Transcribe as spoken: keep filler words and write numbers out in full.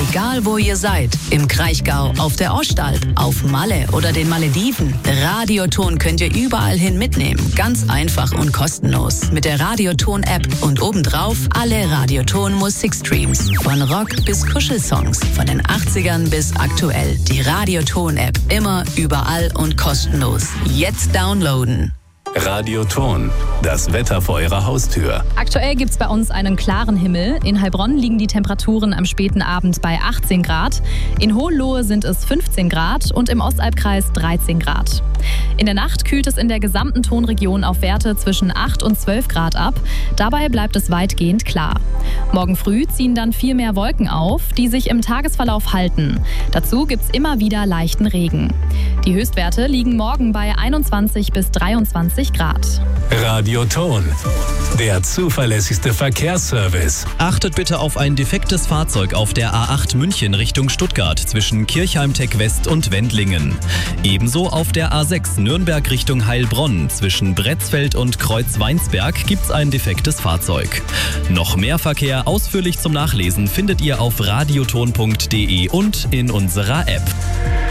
Egal wo ihr seid, im Kraichgau, auf der Ostalb, auf Malle oder den Malediven, Radioton könnt ihr überall hin mitnehmen. Ganz einfach und kostenlos. Mit der Radioton-App und obendrauf alle Radioton-Musikstreams. Von Rock bis Kuschelsongs, von den achtzigern bis aktuell. Die Radioton-App immer, überall und kostenlos. Jetzt downloaden. Radioton, das Wetter vor Ihrer Haustür. Aktuell gibt es bei uns einen klaren Himmel. In Heilbronn liegen die Temperaturen am späten Abend bei achtzehn Grad. In Hohenlohe sind es fünfzehn Grad und im Ostalbkreis dreizehn Grad. In der Nacht kühlt es in der gesamten Tonregion auf Werte zwischen acht und zwölf Grad ab. Dabei bleibt es weitgehend klar. Morgen früh ziehen dann viel mehr Wolken auf, die sich im Tagesverlauf halten. Dazu gibt es immer wieder leichten Regen. Die Höchstwerte liegen morgen bei einundzwanzig bis dreiundzwanzig Grad. Radioton, der zuverlässigste Verkehrsservice. Achtet bitte auf ein defektes Fahrzeug auf der A acht München Richtung Stuttgart zwischen Kirchheim-Tech West und Wendlingen. Ebenso auf der A sechs Nürnberg Richtung Heilbronn zwischen Bretzfeld und Kreuz-Weinsberg gibt's ein defektes Fahrzeug. Noch mehr Verkehr ausführlich zum Nachlesen findet ihr auf radioton punkt de und in unserer App.